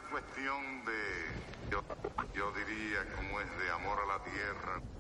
cuestión de, yo diría, como es de amor a la tierra.